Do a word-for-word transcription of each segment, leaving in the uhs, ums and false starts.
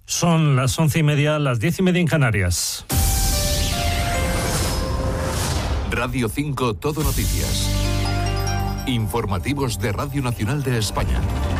Son las once y media, las diez y media en Canarias. Radio cinco Todo Noticias. Informativos de Radio Nacional de España.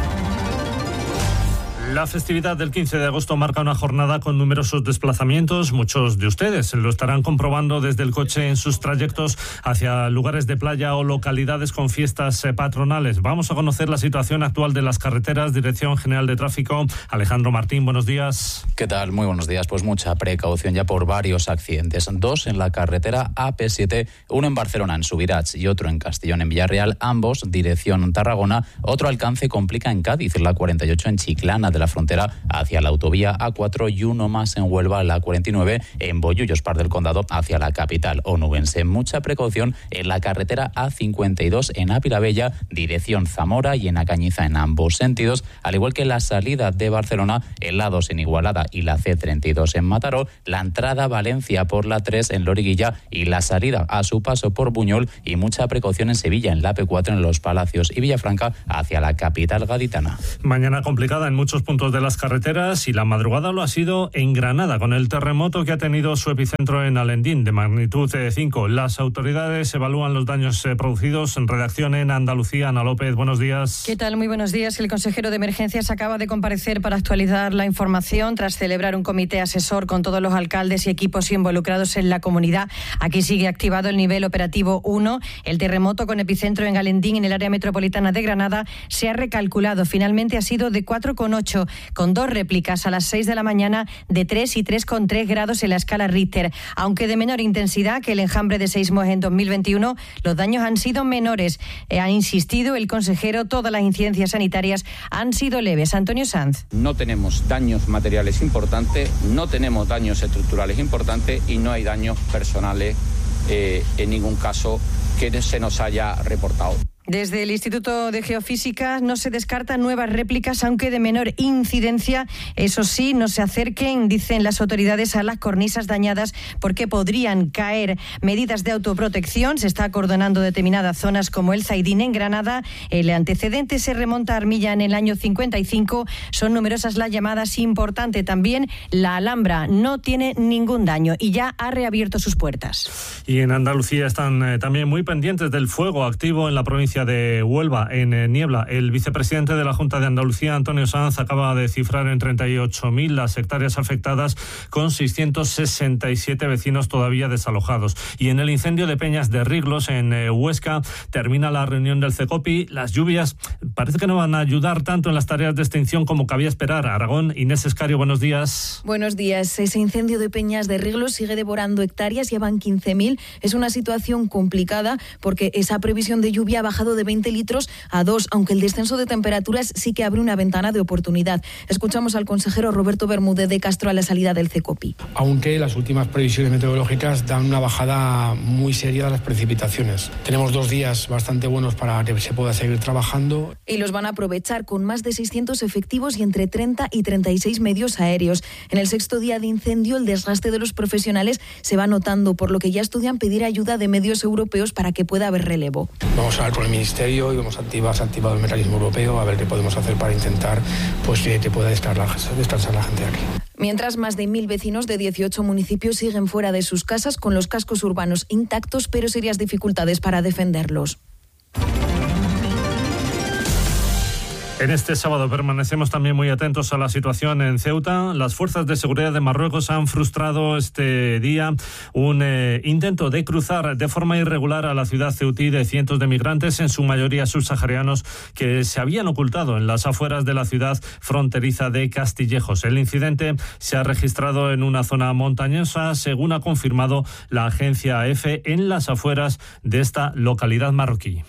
La festividad del quince de agosto marca una jornada con numerosos desplazamientos. Muchos de ustedes lo estarán comprobando desde el coche en sus trayectos hacia lugares de playa o localidades con fiestas patronales. Vamos a conocer la situación actual de las carreteras. Dirección General de Tráfico, Alejandro Martín, buenos días. ¿Qué tal? Muy buenos días. Pues mucha precaución ya por varios accidentes. Dos en la carretera A P siete, uno en Barcelona, en Subirats, y otro en Castellón, en Villarreal, ambos dirección Tarragona. Otro alcance complica en Cádiz, la cuarenta y ocho en Chiclana de la frontera hacia la autovía A cuatro, y uno más en Huelva, la cuarenta y nueve en Bollullos, Par del Condado, hacia la capital onubense. Mucha precaución en la carretera A cincuenta y dos en Ávila Bella, dirección Zamora, y en Acañiza en ambos sentidos, al igual que la salida de Barcelona, el A dos en Igualada y la C treinta y dos en Mataró, la entrada a Valencia por la tres en Loriguilla y la salida a su paso por Buñol, y mucha precaución en Sevilla, en la A P cuatro en Los Palacios y Villafranca hacia la capital gaditana. Mañana complicada en muchos puntos de las carreteras, y la madrugada lo ha sido en Granada con el terremoto que ha tenido su epicentro en Alendín de magnitud cinco. Las autoridades evalúan los daños eh, producidos. En redacción en Andalucía, Ana López, buenos días. ¿Qué tal? Muy buenos días. El consejero de Emergencias acaba de comparecer para actualizar la información tras celebrar un comité asesor con todos los alcaldes y equipos involucrados en la comunidad. Aquí sigue activado el nivel operativo uno. El terremoto con epicentro en Alendín, en el área metropolitana de Granada, se ha recalculado. Finalmente ha sido de cuatro coma ocho, con dos réplicas a las seis de la mañana de tres y tres coma tres grados en la escala Richter. Aunque de menor intensidad que el enjambre de seísmos en dos mil veintiuno, los daños han sido menores. Eh, ha insistido el consejero, todas las incidencias sanitarias han sido leves. Antonio Sanz. No tenemos daños materiales importantes, no tenemos daños estructurales importantes y no hay daños personales eh, en ningún caso que se nos haya reportado. Desde el Instituto de Geofísica no se descartan nuevas réplicas, aunque de menor incidencia. Eso sí, no se acerquen, dicen las autoridades, a las cornisas dañadas porque podrían caer. Medidas de autoprotección. Se está acordonando determinadas zonas como el Zaidín en Granada. El antecedente se remonta a Armilla en el año cincuenta y cinco. Son numerosas las llamadas. Importante también, la Alhambra no tiene ningún daño y ya ha reabierto sus puertas. Y en Andalucía están eh, también muy pendientes del fuego activo en la provincia de Huelva, en eh, Niebla. El vicepresidente de la Junta de Andalucía, Antonio Sanz, acaba de cifrar en treinta y ocho mil las hectáreas afectadas, con seiscientos sesenta y siete vecinos todavía desalojados. Y en el incendio de Peñas de Riglos, en eh, Huesca, termina la reunión del CECOPI. Las lluvias parece que no van a ayudar tanto en las tareas de extinción como cabía esperar. Aragón, Inés Escario, buenos días. Buenos días. Ese incendio de Peñas de Riglos sigue devorando hectáreas, ya van quince mil. Es una situación complicada porque esa previsión de lluvia ha bajado de veinte litros a dos, aunque el descenso de temperaturas sí que abre una ventana de oportunidad. Escuchamos al consejero Roberto Bermúdez de Castro a la salida del CECOPI. Aunque las últimas previsiones meteorológicas dan una bajada muy seria de las precipitaciones. Tenemos dos días bastante buenos para que se pueda seguir trabajando. Y los van a aprovechar con más de seiscientos efectivos y entre treinta y treinta y seis medios aéreos. En el sexto día de incendio, el desgaste de los profesionales se va notando, por lo que ya estudian pedir ayuda de medios europeos para que pueda haber relevo. Vamos a hablar con el Ministerio y vamos a activar, se ha activado el mecanismo europeo, a ver qué podemos hacer para intentar pues que, que pueda descansar, descansar la gente aquí. Mientras, más de mil vecinos de dieciocho municipios siguen fuera de sus casas con los cascos urbanos intactos, pero serias dificultades para defenderlos. En este sábado permanecemos también muy atentos a la situación en Ceuta. Las fuerzas de seguridad de Marruecos han frustrado este día un eh, intento de cruzar de forma irregular a la ciudad ceutí de cientos de migrantes, en su mayoría subsaharianos, que se habían ocultado en las afueras de la ciudad fronteriza de Castillejos. El incidente se ha registrado en una zona montañosa, según ha confirmado la agencia A F, en las afueras de esta localidad marroquí.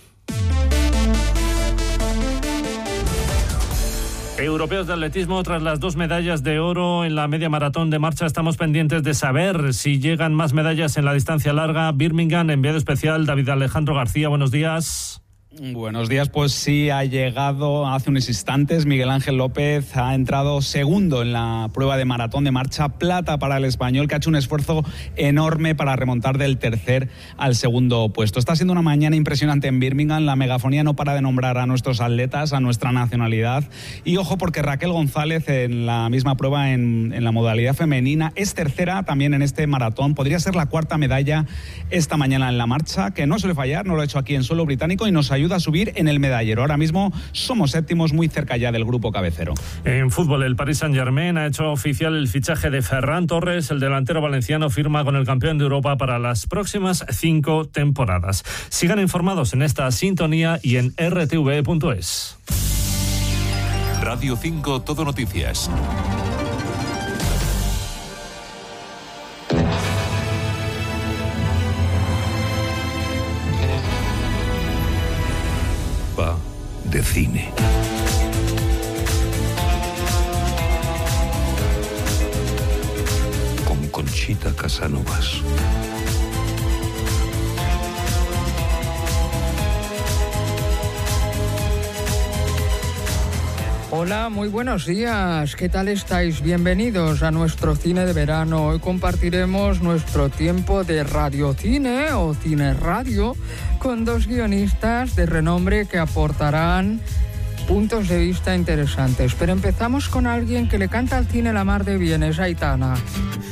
Europeos de atletismo, tras las dos medallas de oro en la media maratón de marcha, estamos pendientes de saber si llegan más medallas en la distancia larga. Birmingham, enviado especial David Alejandro García, buenos días. Buenos días, pues sí ha llegado hace unos instantes. Miguel Ángel López ha entrado segundo en la prueba de maratón de marcha, plata para el español, que ha hecho un esfuerzo enorme para remontar del tercer al segundo puesto. Está siendo una mañana impresionante en Birmingham. La megafonía no para de nombrar a nuestros atletas, a nuestra nacionalidad. Y ojo, porque Raquel González en la misma prueba en, en la modalidad femenina es tercera también en este maratón. Podría ser la cuarta medalla esta mañana en la marcha, que no suele fallar, no lo ha hecho aquí en suelo británico y nos ayuda ayuda a subir en el medallero. Ahora mismo somos séptimos, muy cerca ya del grupo cabecero. En fútbol, el Paris Saint-Germain ha hecho oficial el fichaje de Ferran Torres. El delantero valenciano firma con el campeón de Europa para las próximas cinco temporadas. Sigan informados en esta sintonía y en r t v punto es. Radio cinco Todo Noticias. Va de cine. Con Conchita Casanovas. Hola, muy buenos días. ¿Qué tal estáis? Bienvenidos a nuestro cine de verano. Hoy compartiremos nuestro tiempo de radiocine o cine radio con dos guionistas de renombre que aportarán puntos de vista interesantes. Pero empezamos con alguien que le canta al cine la mar de bien, es Aitana.